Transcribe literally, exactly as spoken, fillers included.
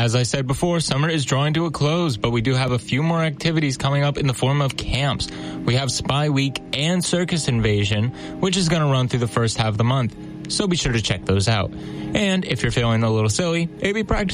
As I said before, summer is drawing to a close, but we do have a few more activities coming up in the form of camps. We have Spy Week and Circus Invasion, which is going to run through the first half of the month. So be sure to check those out. And if you're feeling a little silly, maybe practice